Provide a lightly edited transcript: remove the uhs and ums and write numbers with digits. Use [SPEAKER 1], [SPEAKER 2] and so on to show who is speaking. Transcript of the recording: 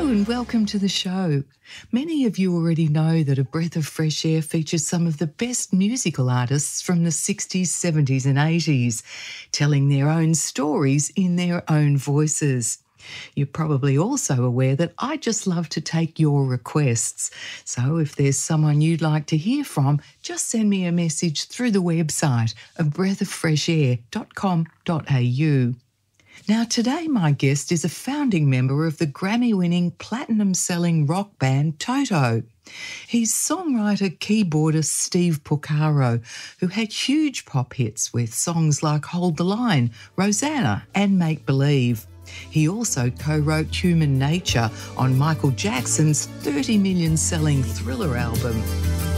[SPEAKER 1] Hello and welcome to the show. Many of you already know that A Breath of Fresh Air features some of the best musical artists from the 60s, 70s and 80s, telling their own stories in their own voices. You're probably also aware that I just love to take your requests. So if there's someone you'd like to hear from, just send me a message through the website, abreathoffreshair.com.au. Now, today my guest is a founding member of the Grammy-winning, platinum-selling rock band Toto. He's songwriter, keyboardist Steve Porcaro, who had huge pop hits with songs like Hold the Line, Rosanna and Make Believe. He also co-wrote Human Nature on Michael Jackson's 30 million selling Thriller album.